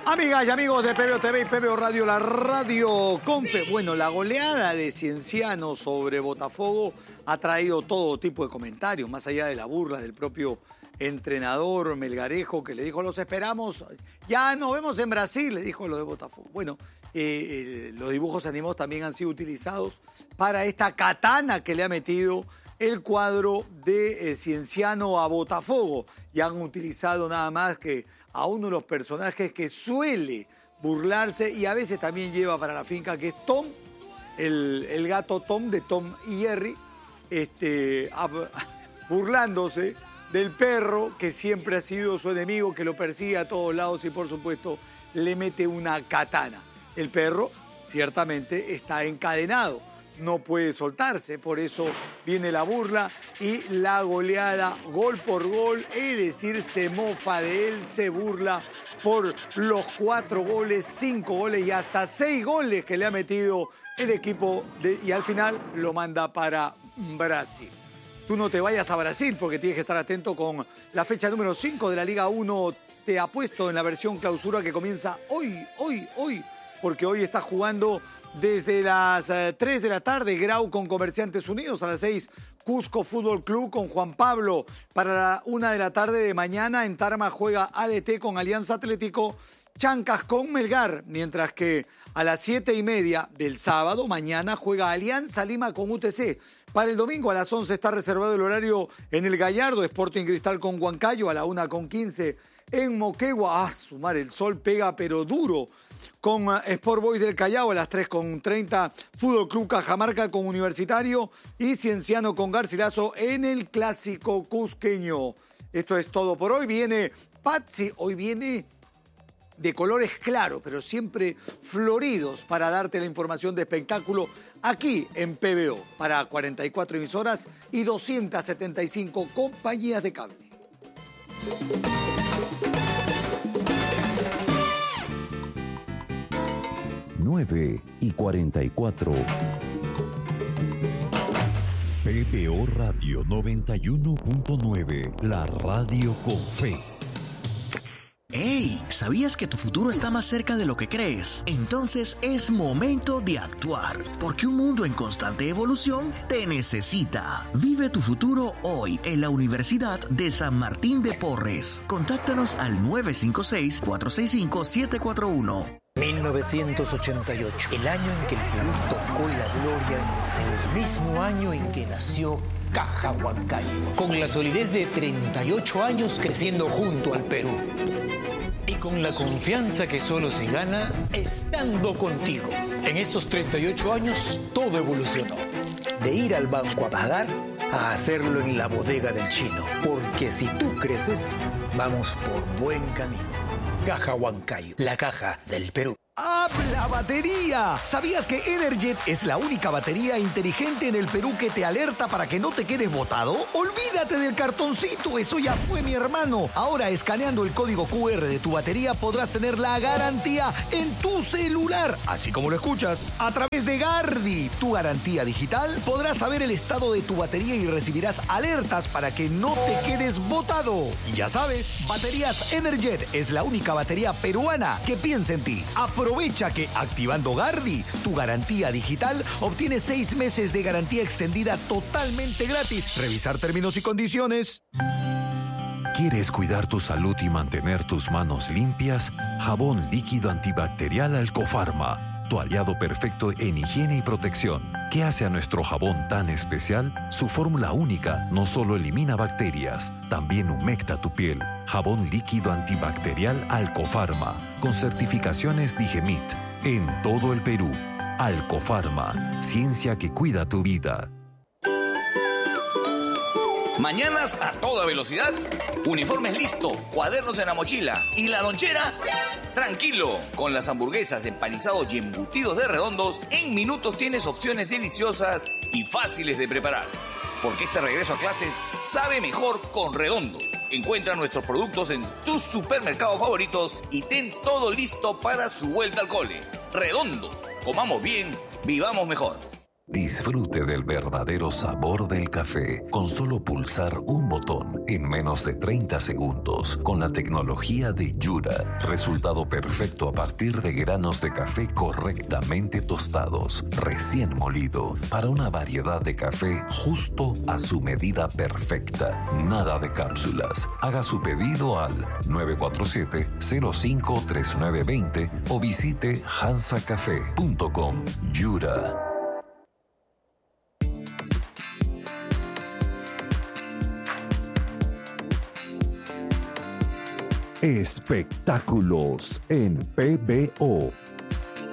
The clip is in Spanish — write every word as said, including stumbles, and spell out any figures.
Amigas y amigos de P B O T V y P B O Radio, la radio Confe. Bueno, la goleada de Cienciano sobre Botafogo ha traído todo tipo de comentarios, más allá de la burla del propio entrenador Melgarejo, que le dijo, los esperamos, ya nos vemos en Brasil, le dijo lo de Botafogo. Bueno, eh, eh, los dibujos animados también han sido utilizados para esta katana que le ha metido el cuadro de eh, Cienciano a Botafogo. Y han utilizado nada más que a uno de los personajes que suele burlarse y a veces también lleva para la finca, que es Tom, el, el gato Tom de Tom y Jerry, este, a, burlándose del perro que siempre ha sido su enemigo, que lo persigue a todos lados y por supuesto le mete una katana. El perro ciertamente está encadenado, no puede soltarse, por eso viene la burla y la goleada gol por gol, es decir, se mofa de él, se burla por los cuatro goles, cinco goles y hasta seis goles que le ha metido el equipo de, y al final lo manda para Brasil. Tú no te vayas a Brasil porque tienes que estar atento con la fecha número cinco de la Liga uno. Te apuesto en la versión clausura que comienza hoy, hoy, hoy, porque hoy está jugando desde las eh, tres de la tarde Grau con Comerciantes Unidos, a las seis Cusco Fútbol Club con Juan Pablo. Para la una de la tarde de mañana en Tarma juega A D T con Alianza Atlético, Chancas con Melgar, mientras que a las siete y media del sábado, mañana, juega Alianza Lima con U T C. Para el domingo a las once está reservado el horario en el Gallardo, Sporting Cristal con Huancayo, a la una con quince en Moquegua. Ah, sumar, el sol pega pero duro con Sport Boys del Callao, a las tres con treinta, Fútbol Club Cajamarca con Universitario y Cienciano con Garcilaso en el Clásico Cusqueño. Esto es todo por hoy. Viene Patsi, hoy viene de colores claros, pero siempre floridos para darte la información de espectáculo aquí en P B O, para cuarenta y cuatro emisoras y doscientas setenta y cinco compañías de cable. nueve y cuarenta y cuatro. P B O Radio noventa y uno punto nueve, la radio con fe. ¡Hey! ¿Sabías que tu futuro está más cerca de lo que crees? Entonces es momento de actuar, porque un mundo en constante evolución te necesita. Vive tu futuro hoy en la Universidad de San Martín de Porres. Contáctanos al nueve cinco seis, cuatro seis cinco, siete cuatro uno. mil novecientos ochenta y ocho, el año en que el Perú tocó la gloria en Seúl, mismo año en que nació Caja Huancayo, con la solidez de treinta y ocho años creciendo junto al Perú. Y con la confianza que solo se gana estando contigo. En estos treinta y ocho años todo evolucionó. De ir al banco a pagar a hacerlo en la bodega del chino. Porque si tú creces, vamos por buen camino. Caja Huancayo, la caja del Perú. ¡Habla batería! ¿Sabías que Energet es la única batería inteligente en el Perú que te alerta para que no te quedes botado? ¡Olvídate del cartoncito! ¡Eso ya fue, mi hermano! Ahora, escaneando el código Q R de tu batería, podrás tener la garantía en tu celular. Así como lo escuchas. A través de Gardi, tu garantía digital, podrás saber el estado de tu batería y recibirás alertas para que no te quedes botado. Y ya sabes, Baterías Energet es la única batería peruana que piensa en ti. Aprovecha que activando Gardi, tu garantía digital, obtienes seis meses de garantía extendida totalmente gratis. Revisar términos y condiciones. ¿Quieres cuidar tu salud y mantener tus manos limpias? Jabón líquido antibacterial Alcofarma, tu aliado perfecto en higiene y protección. ¿Qué hace a nuestro jabón tan especial? Su fórmula única no solo elimina bacterias, también humecta tu piel. Jabón líquido antibacterial Alcofarma, con certificaciones Digemit, en todo el Perú. Alcofarma, ciencia que cuida tu vida. Mañanas a toda velocidad, uniformes listo, cuadernos en la mochila y la lonchera. Tranquilo, con las hamburguesas, empanizados y embutidos de Redondos, en minutos tienes opciones deliciosas y fáciles de preparar. Porque este regreso a clases sabe mejor con Redondos. Encuentra nuestros productos en tus supermercados favoritos y ten todo listo para su vuelta al cole. Redondos, comamos bien, vivamos mejor. Disfrute del verdadero sabor del café con solo pulsar un botón en menos de treinta segundos con la tecnología de Yura. Resultado perfecto a partir de granos de café correctamente tostados, recién molido, para una variedad de café justo a su medida perfecta. Nada de cápsulas. Haga su pedido al nueve cuatro siete, cero cinco tres nueve dos cero o visite hansa café punto com. Yura. Espectáculos en P B O.